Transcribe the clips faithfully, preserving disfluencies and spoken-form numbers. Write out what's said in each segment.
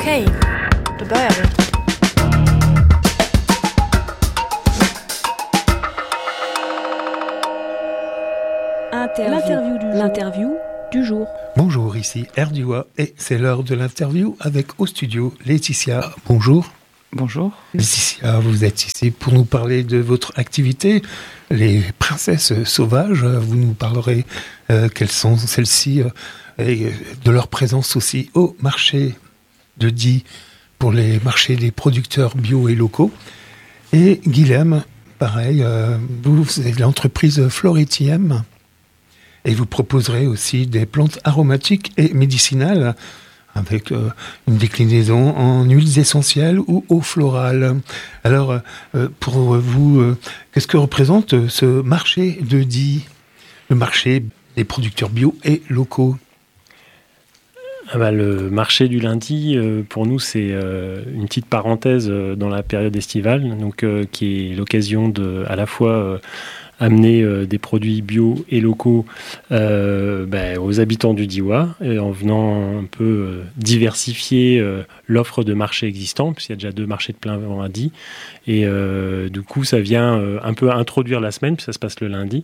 Okej, då börjar vi. L'interview du, L'interview du jour. Bonjour, ici Erdua et c'est l'heure de l'interview avec au studio Laetitia. Bonjour. Bonjour. Laetitia, vous êtes ici pour nous parler de votre activité, les princesses sauvages. Vous nous parlerez euh, quelles sont celles-ci euh, et de leur présence aussi au marché de Die pour les marchés des producteurs bio et locaux. Et Guilhem, pareil, euh, vous, vous êtes l'entreprise Floretiem. Et vous proposerez aussi des plantes aromatiques et médicinales avec euh, une déclinaison en huiles essentielles ou eau florale. Alors, euh, pour vous, euh, qu'est-ce que représente ce marché de Die, le marché des producteurs bio et locaux ? Ah bah, le marché du lundi, euh, pour nous, c'est euh, une petite parenthèse euh, dans la période estivale, donc, euh, qui est l'occasion de, à la fois... Euh, amener euh, des produits bio et locaux euh, bah, aux habitants du Diois, et en venant un peu euh, diversifier euh, l'offre de marché existant, puisqu'il y a déjà deux marchés de plein vent à Die. Et euh, du coup, ça vient euh, un peu introduire la semaine, puis ça se passe le lundi.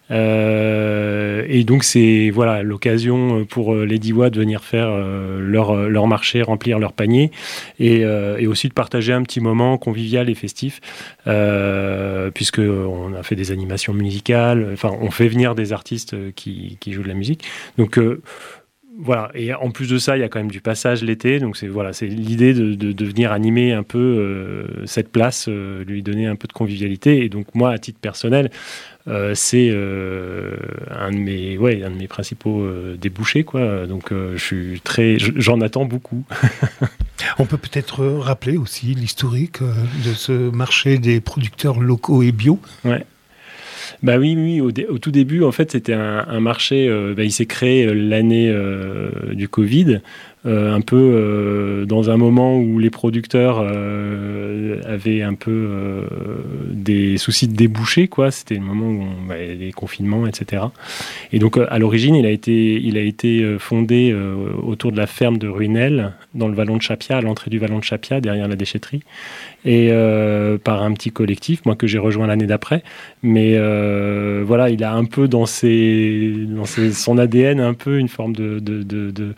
Euh, et donc, c'est voilà, l'occasion pour les Diois de venir faire euh, leur, leur marché, remplir leur panier, et, euh, et aussi de partager un petit moment convivial et festif, euh, puisqu'on a fait des animations musicales, enfin, on fait venir des artistes qui, qui jouent de la musique. Donc, euh, voilà, et en plus de ça, il y a quand même du passage l'été, donc c'est, voilà, c'est l'idée de, de, de venir animer un peu euh, cette place, euh, lui donner un peu de convivialité. Et donc moi, à titre personnel, euh, c'est euh, un de mes, ouais, un de mes principaux euh, débouchés, quoi. Donc euh, je suis très, j'en attends beaucoup. On peut peut-être rappeler aussi l'historique de ce marché des producteurs locaux et bio. Ouais. Bah oui, oui. Au, dé- au tout début, en fait, c'était un, un marché. Euh, bah, il s'est créé l'année euh, du Covid, euh, un peu euh, dans un moment où les producteurs euh, avaient un peu euh, des soucis de débouchés, quoi. C'était le moment où on, bah, les confinements, et cetera. Et donc, à l'origine, il a été, il a été fondé euh, autour de la ferme de Ruinel, dans le vallon de Chapia, à l'entrée du vallon de Chapia, derrière la déchetterie, et euh, par un petit collectif, moi que j'ai rejoint l'année d'après. Mais euh, voilà, il a un peu dans, ses, dans ses, son A D N un peu une forme de, de, de, de,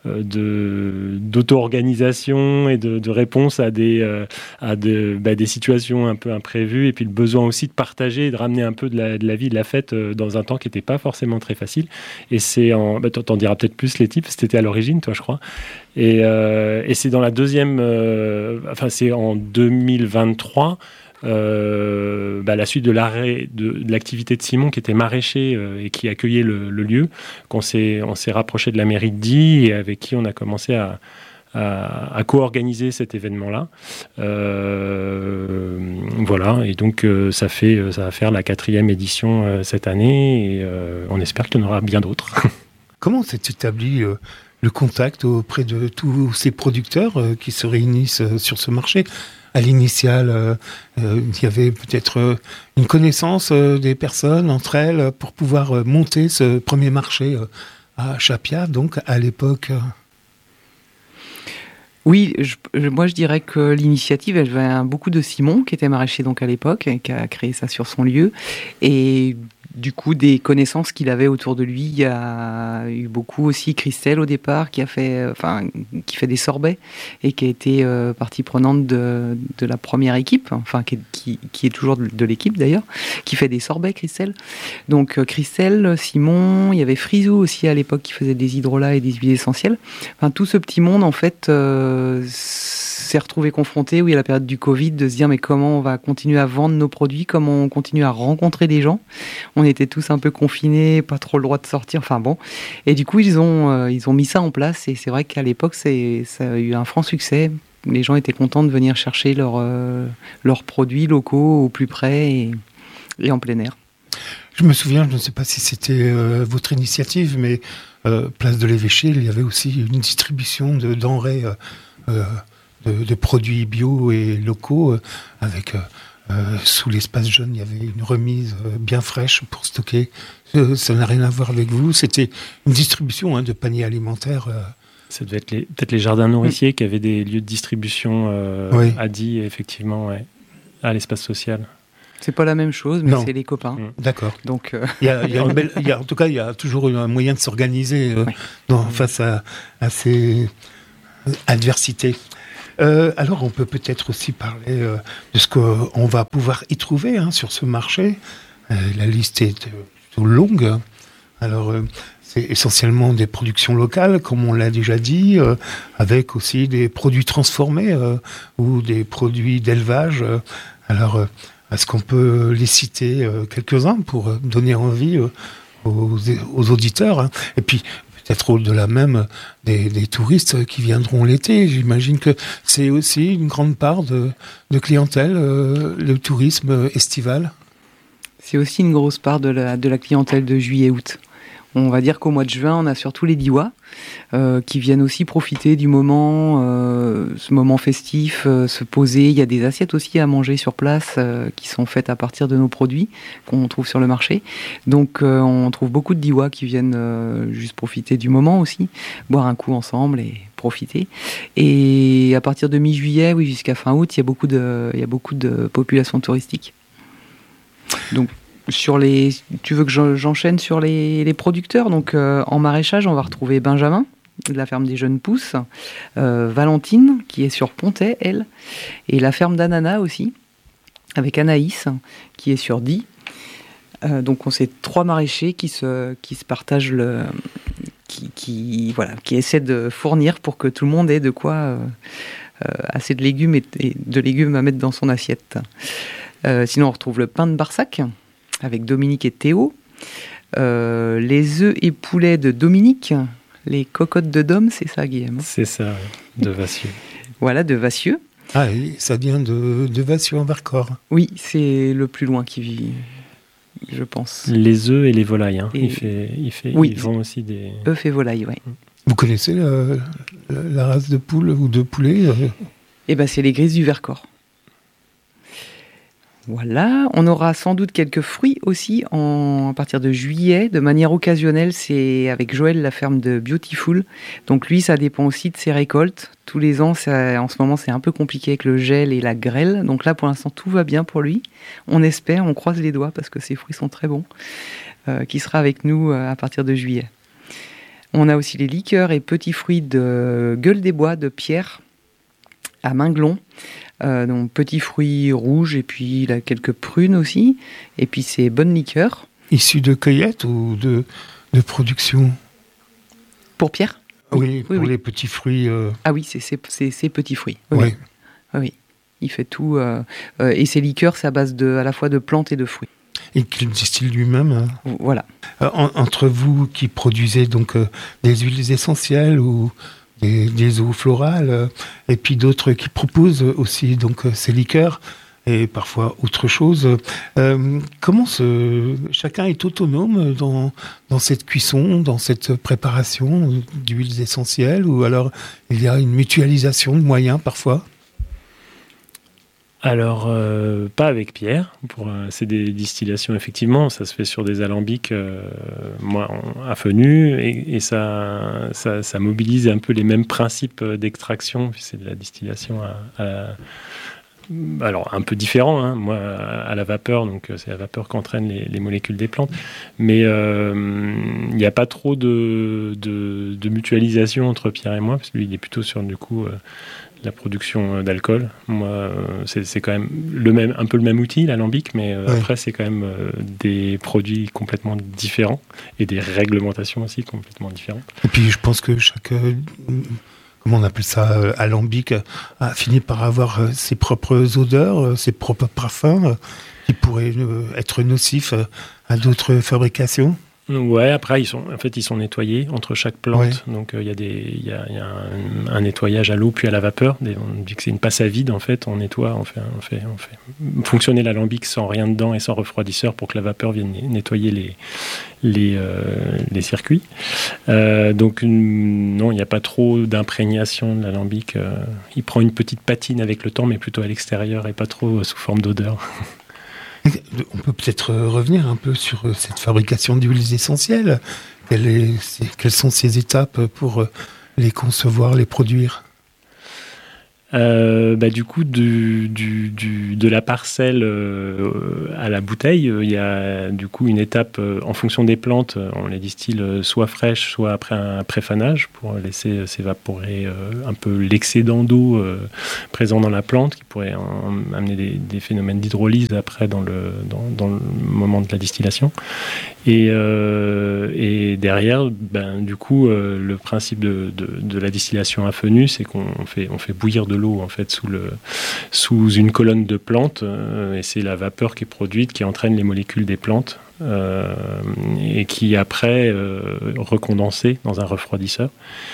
de, d'auto-organisation et de, de réponse à des, euh, à de, bah, des situations un peu imprévues, et puis le besoin aussi de partager et de ramener un peu de la, de la vie, de la fête euh, dans un temps qui n'était pas forcément très facile. Et c'est en... Bah, t'en diras peut-être plus, les types, c'était à l'origine, toi, je crois. Et, euh, et c'est dans la deuxième... Euh, enfin, c'est en deux mille vingt-trois... Euh, bah, la suite de l'arrêt de, de l'activité de Simon, qui était maraîcher euh, et qui accueillait le, le lieu, qu'on s'est, on s'est rapproché de la mairie de Die, et avec qui on a commencé à, à, à co-organiser cet événement-là. Euh, voilà, et donc euh, ça, fait, ça va faire la quatrième édition euh, cette année, et euh, on espère qu'il y en aura bien d'autres. Comment s'est établi euh, le contact auprès de tous ces producteurs euh, qui se réunissent euh, sur ce marché ? À l'initiale, euh, euh, il y avait peut-être euh, une connaissance euh, des personnes entre elles euh, pour pouvoir euh, monter ce premier marché euh, à Chapia, donc à l'époque. Euh... Oui, je, je, moi je dirais que l'initiative, elle vient beaucoup de Simon, qui était maraîcher donc à l'époque, et qui a créé ça sur son lieu. Et du coup, des connaissances qu'il avait autour de lui, il y a eu beaucoup aussi Christelle au départ, qui a fait, enfin, qui fait des sorbets et qui a été euh, partie prenante de, de la première équipe, enfin qui, qui, qui est toujours de, de l'équipe d'ailleurs, qui fait des sorbets, Christelle. Donc euh, Christelle, Simon, il y avait Frisou aussi à l'époque qui faisait des hydrolats et des huiles essentielles. Enfin, tout ce petit monde en fait euh, s'est retrouvé confronté, oui, à la période du Covid, de se dire mais comment on va continuer à vendre nos produits, comment on continue à rencontrer des gens. On était tous un peu confinés, pas trop le droit de sortir, enfin bon. Et du coup, ils ont, euh, ils ont mis ça en place, et c'est vrai qu'à l'époque, c'est, ça a eu un franc succès. Les gens étaient contents de venir chercher leurs euh, leurs produits locaux au plus près et, et en plein air. Je me souviens, je ne sais pas si c'était euh, votre initiative, mais euh, place de l'Évêché, il y avait aussi une distribution de denrées, euh, de, de produits bio et locaux, euh, avec... Euh, Euh, sous l'espace jaune, il y avait une remise euh, bien fraîche pour stocker. Euh, ça n'a rien à voir avec vous. C'était une distribution hein, de paniers alimentaires. Euh, Ça devait être les, peut-être les jardins nourriciers mmh. qui avaient des lieux de distribution euh, oui. à Die, effectivement, ouais, à l'espace social. C'est pas la même chose, mais non. c'est les copains. Mmh. D'accord. Donc, euh... il y a, il y a une belle, il y a, en tout cas, il y a toujours un moyen de s'organiser euh, oui. dans, face à, à ces adversités. Euh, alors, on peut peut-être aussi parler euh, de ce qu'on va pouvoir y trouver hein, sur ce marché. Euh, la liste est plutôt longue. Alors, euh, c'est essentiellement des productions locales, comme on l'a déjà dit, euh, avec aussi des produits transformés euh, ou des produits d'élevage. Euh, alors, euh, est-ce qu'on peut les citer euh, quelques-uns pour euh, donner envie euh, aux, aux auditeurs hein. Et puis, peut-être au-delà même des, des touristes qui viendront l'été. J'imagine que c'est aussi une grande part de, de clientèle, euh, le tourisme estival. C'est aussi une grosse part de la, de la clientèle de juillet-août. On va dire qu'au mois de juin, on a surtout les Diois euh, qui viennent aussi profiter du moment, euh, ce moment festif, euh, se poser. Il y a des assiettes aussi à manger sur place euh, qui sont faites à partir de nos produits qu'on trouve sur le marché. Donc euh, on trouve beaucoup de Diois qui viennent euh, juste profiter du moment aussi, boire un coup ensemble et profiter. Et à partir de mi-juillet, oui, jusqu'à fin août, il y a beaucoup de, il y a beaucoup de population touristique. Donc sur les, tu veux que j'enchaîne sur les, les producteurs. Donc euh, en maraîchage, on va retrouver Benjamin de la ferme des Jeunes Pousses, euh, Valentine qui est sur Pontet, elle, et la ferme d'Ananas aussi, avec Anaïs qui est sur Die. Euh, donc on sait trois maraîchers qui se, qui se partagent le, qui, qui voilà, qui essaient de fournir pour que tout le monde ait de quoi euh, euh, assez de légumes et, et de légumes à mettre dans son assiette. Euh, sinon on retrouve le pain de Barsac avec Dominique et Théo, euh, les œufs et poulets de Dominique, les cocottes de Dom, c'est ça Guillaume? C'est ça, de Vassieux. Voilà, de Vassieux. Ah oui, ça vient de, de Vassieux en Vercors. Oui, c'est le plus loin qui vit, je pense. Les œufs et les volailles, hein. Et... il fait, il fait, oui, ils vendent aussi des... œufs et volailles, oui. Vous connaissez la, la, la race de poule ou de poulet? Eh bien, c'est les grises du Vercors. Voilà, on aura sans doute quelques fruits aussi en, à partir de juillet, de manière occasionnelle, c'est avec Joël, la ferme de Beautiful. Donc lui, ça dépend aussi de ses récoltes. Tous les ans, ça, en ce moment, c'est un peu compliqué avec le gel et la grêle. Donc là, pour l'instant, tout va bien pour lui. On espère, on croise les doigts parce que ses fruits sont très bons, euh, qui sera avec nous euh, à partir de juillet. On a aussi les liqueurs et petits fruits de Gueule des Bois de Pierre à Minglon. Euh, donc petits fruits rouges et puis là, quelques prunes aussi. Et puis ces bonnes liqueurs. Issues de cueillette ou de, de production? Pour Pierre? Oui, pour oui, oui. les petits fruits. Euh... Ah oui, c'est ces petits fruits. Oui. Oui. oui. Il fait tout. Euh, euh, et ces liqueurs, c'est à base de, à la fois de plantes et de fruits. Et qu'il distille lui-même. Hein. Voilà. Euh, en, entre vous qui produisez donc euh, des huiles essentielles ou des, des eaux florales, euh, et puis d'autres qui proposent aussi donc euh, ces liqueurs et parfois autre chose. Euh, comment ce, chacun est autonome dans, dans cette cuisson, dans cette préparation d'huiles essentielles, ou alors il y a une mutualisation de moyens parfois? Alors, euh, pas avec Pierre. Pour, euh, c'est des distillations, effectivement. Ça se fait sur des alambics euh, moi, à feu nu, et, et ça, ça, ça mobilise un peu les mêmes principes d'extraction. C'est de la distillation à, à alors un peu différent, hein. Moi à la vapeur, donc c'est la vapeur qu'entraînent les, les molécules des plantes, mais il euh, n'y a pas trop de, de, de mutualisation entre Pierre et moi, parce que lui il est plutôt sur du coup euh, la production d'alcool. Moi euh, c'est, c'est quand même le même, un peu le même outil, l'alambic, mais euh, ouais. Après c'est quand même euh, des produits complètement différents et des réglementations aussi complètement différentes. Et puis je pense que chaque euh, comment on appelle ça, euh, alambic, a fini par avoir euh, ses propres odeurs, euh, ses propres parfums, euh, qui pourraient euh, être nocifs euh, à d'autres fabrications. Ouais, après ils sont, en fait, ils sont nettoyés entre chaque plante. Ouais. Donc il euh, y a des, il y a, y a un, un nettoyage à l'eau puis à la vapeur. Des, on dit que c'est une passe à vide en fait. On nettoie, on fait, on fait, on fait fonctionner l'alambic sans rien dedans et sans refroidisseur pour que la vapeur vienne nettoyer les les, euh, les circuits. Euh, donc non, il n'y a pas trop d'imprégnation de l'alambic. Euh, il prend une petite patine avec le temps, mais plutôt à l'extérieur et pas trop euh, sous forme d'odeur. On peut peut-être revenir un peu sur cette fabrication d'huiles essentielles. Quelle est, quelles sont ces étapes pour les concevoir, les produire ? Euh, bah, du coup, du, du, du, de la parcelle euh, à la bouteille, il euh, y a du coup une étape euh, en fonction des plantes. On les distille euh, soit fraîches, soit après un préfanage pour laisser s'évaporer euh, un peu l'excédent d'eau euh, présent dans la plante qui pourrait en, amener des, des phénomènes d'hydrolyse après dans le, dans, dans le moment de la distillation. Et, euh, et derrière, ben, du coup, euh, le principe de, de, de la distillation à feu nu, c'est qu'on fait, on fait bouillir de l'eau en fait sous, le, sous une colonne de plantes, euh, et c'est la vapeur qui est produite qui entraîne les molécules des plantes euh, et qui après euh, recondensée dans un refroidisseur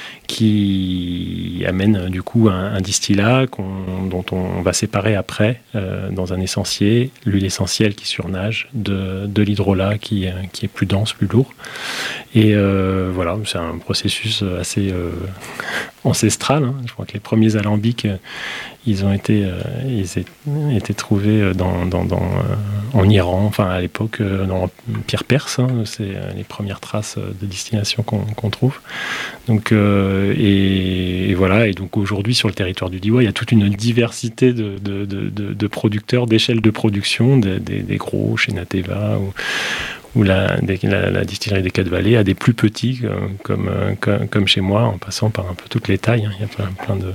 qui amène du coup un, un distillat qu'on, dont on va séparer après euh, dans un essencier, l'huile essentielle qui surnage de, de l'hydrolat qui, qui est plus dense, plus lourd. Et euh, voilà, c'est un processus assez euh, ancestral. Hein. Je crois que les premiers alambics, ils ont été, euh, ils étaient trouvés dans, dans, dans, euh, en Iran, enfin à l'époque euh, dans l'Empire perse. Hein. C'est euh, les premières traces de distillation qu'on, qu'on trouve. Donc euh, Et, et voilà, et donc aujourd'hui sur le territoire du Diois, il y a toute une diversité de, de, de, de, de producteurs, d'échelles de production, des, des, des gros chez Nateva ou, ou la, des, la, la distillerie des Quatre-Vallées, à des plus petits comme, comme, comme chez moi, en passant par un peu toutes les tailles. Hein. Il y a plein, plein de...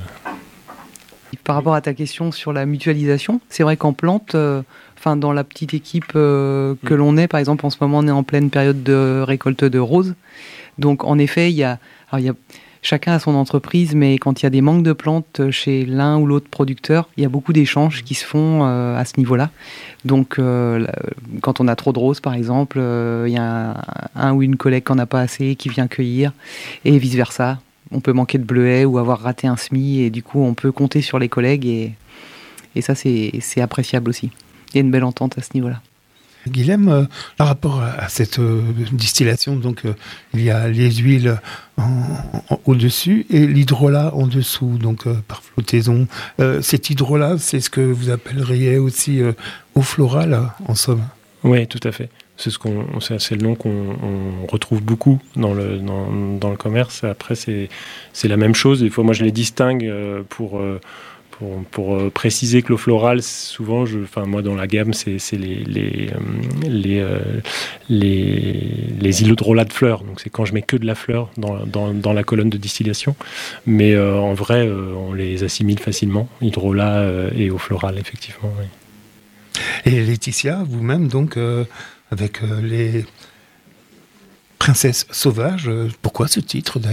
Par rapport à ta question sur la mutualisation, c'est vrai qu'en plante, euh, enfin dans la petite équipe euh, que mmh. l'on est, par exemple en ce moment on est en pleine période de récolte de roses, donc en effet il y a, alors, il y a chacun a son entreprise, mais quand il y a des manques de plantes chez l'un ou l'autre producteur, il y a beaucoup d'échanges qui se font euh, à ce niveau-là. Donc, euh, quand on a trop de roses, par exemple, euh, il y a un, un ou une collègue qui n'en a pas assez qui vient cueillir, et vice-versa. On peut manquer de bleuets ou avoir raté un semis, et du coup, on peut compter sur les collègues, et, et ça, c'est, c'est appréciable aussi. Il y a une belle entente à ce niveau-là. Guilhem, euh, par rapport à, à cette euh, distillation, donc euh, il y a les huiles en, en, au-dessus et l'hydrolat en dessous, donc euh, par flottaison. Euh, cet hydrolat, c'est ce que vous appelleriez aussi euh, eau florale, en somme. Oui, tout à fait. C'est, ce qu'on, c'est, c'est le nom qu'on on retrouve beaucoup dans le, dans, dans le commerce. Après, c'est, c'est la même chose. Des fois, moi, je les distingue euh, pour... Euh, Pour, pour préciser que l'eau florale, souvent, je, enfin, moi, dans la gamme, c'est, c'est les, les, les, euh, les, les hydrolats de fleurs. Donc, c'est quand je mets que de la fleur dans, dans, dans la colonne de distillation. Mais euh, en vrai, euh, on les assimile facilement, hydrolat euh, et eau florale, effectivement. Oui. Et Laetitia, vous-même, donc, euh, avec euh, les Princesses sauvages, euh, pourquoi ce titre d'ailleurs ?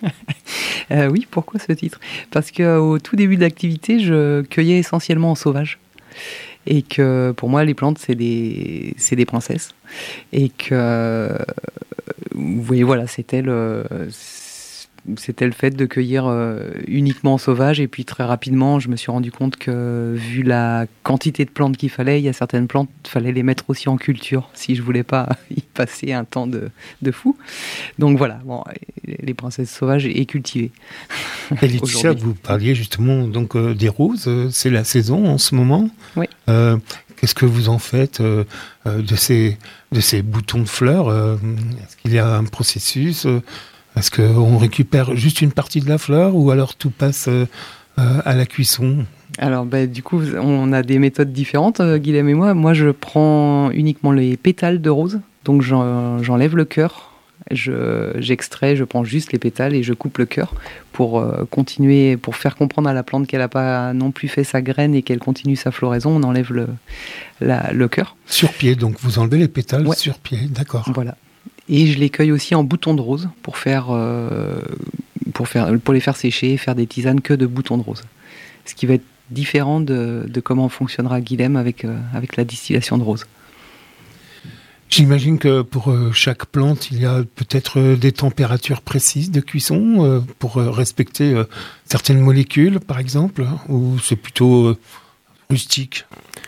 Euh, oui, pourquoi ce titre ? Parce qu'au tout début de l'activité, je cueillais essentiellement en sauvage. Et que pour moi, les plantes, c'est des, c'est des princesses. Et que, vous voyez, voilà, c'était le, c'était le fait de cueillir uniquement en sauvage. Et puis très rapidement, je me suis rendu compte que, vu la quantité de plantes qu'il fallait, il y a certaines plantes, il fallait les mettre aussi en culture, si je voulais pas y passer un temps de, de fou. Donc voilà, bon, les princesses sauvages et cultivées. Et Laetitia, vous parliez justement donc, euh, des roses, c'est la saison en ce moment. Oui. Euh, qu'est-ce que vous en faites euh, de, ces, de ces boutons de fleurs euh, Est-ce qu'il y a un processus euh, Est-ce qu'on récupère juste une partie de la fleur ou alors tout passe euh, à la cuisson ? Alors, bah, du coup, on a des méthodes différentes, euh, Guilhem et moi. Moi, je prends uniquement les pétales de rose, donc j'en, j'enlève le cœur. Je, j'extrais, je prends juste les pétales et je coupe le cœur pour euh, continuer, pour faire comprendre à la plante qu'elle n'a pas non plus fait sa graine et qu'elle continue sa floraison. On enlève le, la, le cœur. Sur pied, donc vous enlevez les pétales ouais. sur pied, d'accord. Voilà. Et je les cueille aussi en boutons de rose pour, faire, euh, pour, faire, pour les faire sécher et faire des tisanes que de boutons de rose. Ce qui va être différent de, de comment fonctionnera Guilhem avec, euh, avec la distillation de rose. J'imagine que pour euh, chaque plante, il y a peut-être euh, des températures précises de cuisson euh, pour euh, respecter euh, certaines molécules, par exemple, hein, ou c'est plutôt euh, rustique ?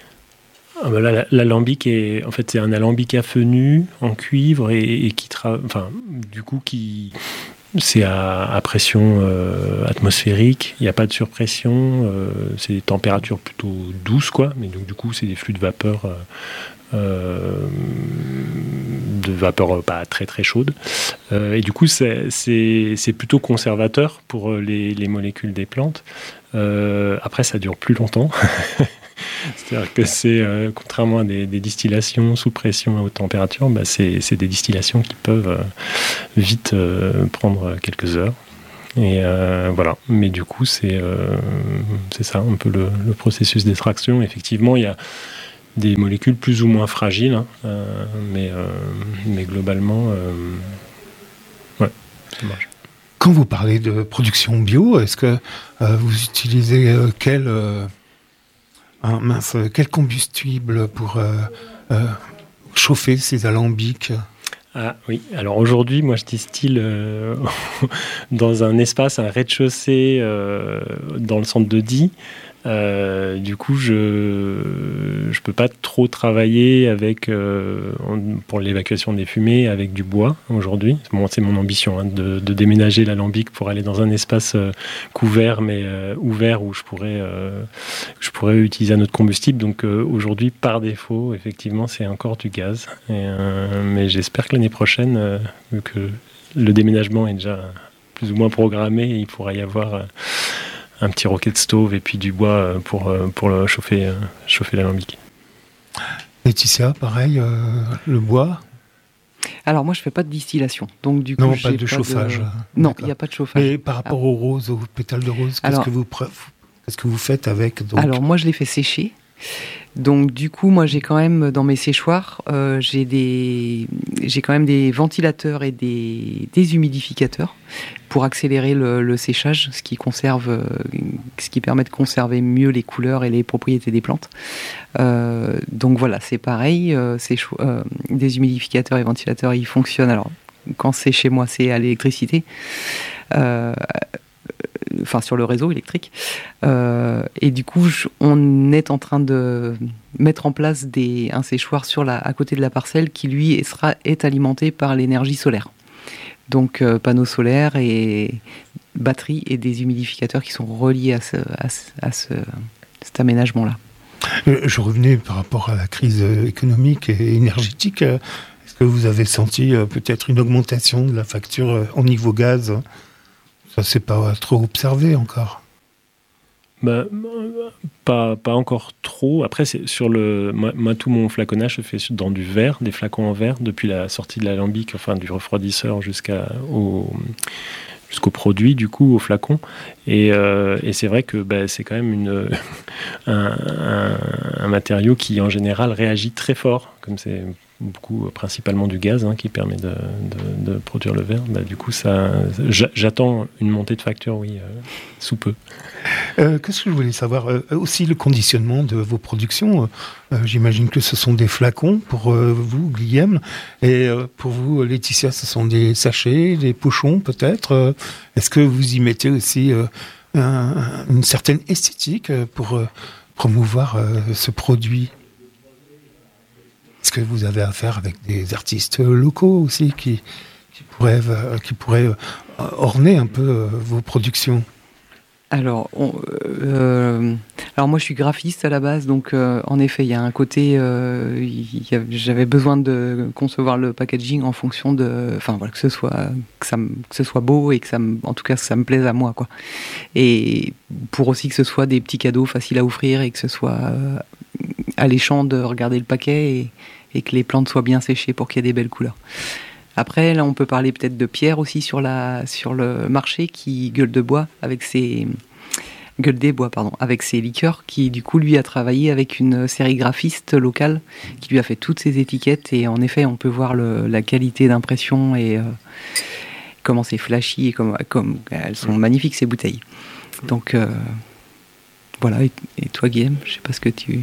Ah bah là, l'alambic est, en fait, c'est un alambic à feu nu en cuivre et, et qui travaille, enfin, du coup, qui c'est à, à pression euh, atmosphérique. Il n'y a pas de surpression. Euh, c'est des températures plutôt douces, quoi. Mais donc, du coup, c'est des flux de vapeur. Euh, Euh, de, de vapeur pas très très chaude. Euh, et du coup, c'est, c'est, c'est plutôt conservateur pour les, les molécules des plantes. Euh, après, ça dure plus longtemps. C'est-à-dire que c'est, euh, contrairement à des, des distillations sous pression à haute température, bah c'est, c'est des distillations qui peuvent euh, vite euh, prendre quelques heures. Et euh, voilà. Mais du coup, c'est, euh, c'est ça un peu le, le processus d'extraction. Effectivement, il y a des molécules plus ou moins fragiles, hein, euh, mais, euh, mais globalement, euh, ouais, ça marche. Quand vous parlez de production bio, est-ce que euh, vous utilisez euh, quel, euh, un, mince, quel combustible pour euh, euh, chauffer ces alambics ? Ah oui, alors aujourd'hui, moi je distille euh, dans un espace, un rez-de-chaussée euh, dans le centre de Die. Euh, du coup, je je peux pas trop travailler avec euh, pour l'évacuation des fumées avec du bois aujourd'hui. Bon, c'est mon ambition hein, de, de déménager l'alambic pour aller dans un espace euh, couvert mais euh, ouvert où je pourrais euh, je pourrais utiliser un autre combustible. Donc euh, aujourd'hui, par défaut, effectivement, c'est encore du gaz. Et, euh, mais j'espère que l'année prochaine, euh, vu que le déménagement est déjà plus ou moins programmé, il pourra y avoir euh, un petit rocket stove et puis du bois pour, pour le chauffer, chauffer l'alambic. Laetitia, pareil, euh, le bois ? Alors moi je fais pas de distillation, donc du coup non, j'ai pas de pas chauffage. De... Non, il n'y a pas de chauffage. Et par rapport ah. aux roses, aux pétales de rose, qu'est-ce Alors, que vous qu'est-ce que vous faites avec donc Alors moi je les fais sécher. Donc du coup, moi j'ai quand même dans mes séchoirs, euh, j'ai des, j'ai quand même des ventilateurs et des déshumidificateurs pour accélérer le, le séchage, ce qui conserve, euh, ce qui permet de conserver mieux les couleurs et les propriétés des plantes. Euh, donc voilà, c'est pareil, euh, sécho- euh, déshumidificateurs et ventilateurs, ils fonctionnent. Alors quand c'est chez moi, c'est à l'électricité. Euh, enfin sur le réseau électrique. Euh, et du coup, je, on est en train de mettre en place des, un séchoir sur la, à côté de la parcelle qui, lui, sera, est alimenté par l'énergie solaire. Donc, euh, panneaux solaires et batteries et des humidificateurs qui sont reliés à, ce, à, ce, à ce, cet aménagement-là. Je revenais par rapport à la crise économique et énergétique. Est-ce que vous avez senti peut-être une augmentation de la facture au niveau gaz ? Ça, c'est pas trop observé encore. Bah, pas, pas encore trop. Après, c'est sur le, moi, moi, tout mon flaconnage se fait dans du verre, des flacons en verre, depuis la sortie de l'alambic, enfin du refroidisseur jusqu'à au, jusqu'au produit, du coup, au flacon. Et, euh, et c'est vrai que bah, c'est quand même une, un, un, un matériau qui, en général, réagit très fort, comme c'est beaucoup, principalement du gaz hein, qui permet de, de, de produire le verre. Bah, du coup, ça, j'attends une montée de facture, oui, euh, sous peu. Euh, qu'est-ce que je voulais savoir euh, aussi le conditionnement de vos productions. Euh, j'imagine que ce sont des flacons pour euh, vous, Guillaume, et euh, pour vous, Laetitia, ce sont des sachets, des pochons peut-être. Euh, est-ce que vous y mettez aussi euh, un, une certaine esthétique pour euh, promouvoir euh, ce produit ? Est-ce que vous avez affaire avec des artistes locaux aussi qui, qui pourraient, qui pourraient orner un peu vos productions ? Alors, on, euh, alors moi je suis graphiste à la base, donc euh, en effet il y a un côté, euh, il y a, j'avais besoin de concevoir le packaging en fonction de, enfin voilà que ce soit que ça me, que ce soit beau et que ça me, en tout cas que ça me plaise à moi quoi. Et pour aussi que ce soit des petits cadeaux faciles à offrir et que ce soit euh, alléchant de regarder le paquet et, et que les plantes soient bien séchées pour qu'il y ait des belles couleurs. Après, là, on peut parler peut-être de Pierre aussi sur, la, sur le marché qui gueule de bois avec ses gueule des bois, pardon, avec ses liqueurs, qui du coup lui a travaillé avec une sérigraphiste locale qui lui a fait toutes ses étiquettes et en effet, on peut voir le, la qualité d'impression et euh, comment c'est flashy et comme, comme elles sont magnifiques ces bouteilles. Donc euh, voilà. Et, et toi, Guillaume, je sais pas ce que tu.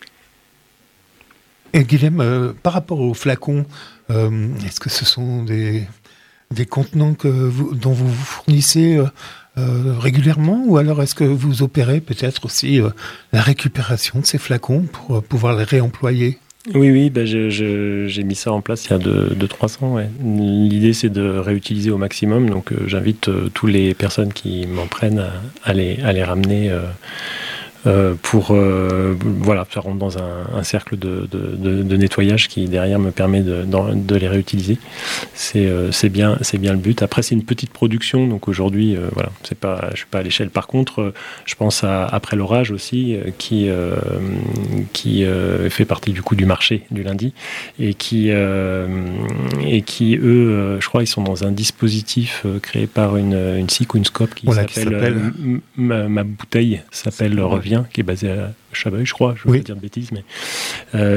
Et Guillaume, euh, par rapport aux flacons, euh, est-ce que ce sont des, des contenants que vous, dont vous vous fournissez euh, euh, régulièrement, ou alors est-ce que vous opérez peut-être aussi euh, la récupération de ces flacons pour euh, pouvoir les réemployer ? Oui, oui, bah je, je, j'ai mis ça en place il y a deux trois ans. Ouais. L'idée, c'est de réutiliser au maximum. Donc, euh, j'invite euh, toutes les personnes qui m'en prennent à, à, les, à les ramener euh, euh, pour euh, voilà, ça rentre dans un, un cercle de, de, de, de nettoyage qui derrière me permet de, de, de les réutiliser. C'est, euh, c'est bien, c'est bien le but. Après, c'est une petite production, donc aujourd'hui, euh, voilà, c'est pas, je suis pas à l'échelle. Par contre, euh, je pense à Après l'orage aussi, euh, qui euh, qui euh, fait partie du coup du marché du lundi et qui euh, et qui eux, euh, je crois, ils sont dans un dispositif euh, créé par une une S I C ou une SCOP qui voilà, s'appelle, qui s'appelle... Euh, m- ma, ma bouteille s'appelle Revient, qui est basée à Chabeuil, je crois. Je ne veux oui. pas dire de bêtises, mais euh,